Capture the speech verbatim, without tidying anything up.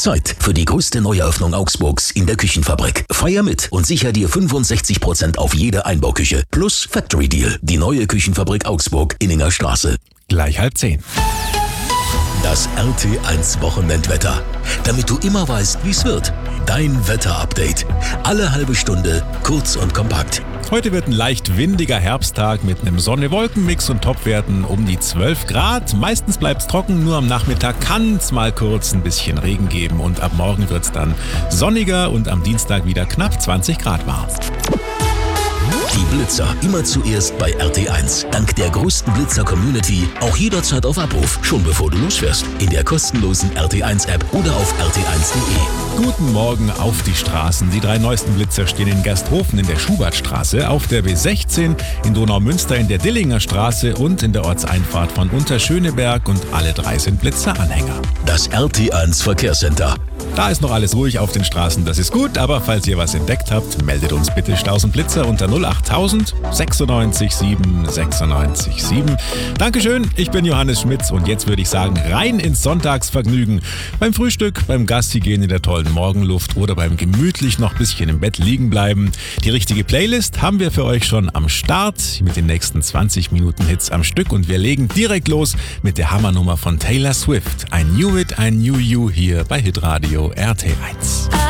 Zeit für die größte Neueröffnung Augsburgs in der Küchenfabrik. Feier mit und sicher dir fünfundsechzig Prozent auf jede Einbauküche. Plus Factory Deal. Die neue Küchenfabrik Augsburg, Inninger Straße. Gleich halb zehn. Das R T eins Wochenendwetter. Damit du immer weißt, wie es wird. Dein Wetterupdate. Alle halbe Stunde, kurz und kompakt. Heute wird ein leicht windiger Herbsttag mit einem Sonne-Wolken-Mix und Topwerten um die zwölf Grad. Meistens bleibt es trocken, nur am Nachmittag kann es mal kurz ein bisschen Regen geben. Und ab morgen wird es dann sonniger und am Dienstag wieder knapp zwanzig Grad warm. Die Blitzer immer zuerst bei R T eins. Dank der größten Blitzer-Community auch jederzeit auf Abruf, schon bevor du losfährst. In der kostenlosen R T eins App oder auf r t eins punkt de. Guten Morgen auf die Straßen. Die drei neuesten Blitzer stehen in Gersthofen in der Schubertstraße, auf der B sechzehn, in Donaumünster in der Dillinger Straße und in der Ortseinfahrt von Unterschöneberg und alle drei sind Blitzer-Anhänger. Das R T eins Verkehrscenter. Da ist noch alles ruhig auf den Straßen, das ist gut, aber falls ihr was entdeckt habt, meldet uns bitte Staus und Blitzer unter null achttausend sechsundneunzig sieben sechsundneunzig sieben. Dankeschön, ich bin Johannes Schmitz und jetzt würde ich sagen, rein ins Sonntagsvergnügen. Beim Frühstück, beim Gassi gehen in der tollen Morgenluft oder beim gemütlich noch ein bisschen im Bett liegen bleiben. Die richtige Playlist haben wir für euch schon am Start mit den nächsten zwanzig Minuten Hits am Stück und wir legen direkt los mit der Hammernummer von Taylor Swift. I Knew It, I Knew You hier bei Hitradio R T eins.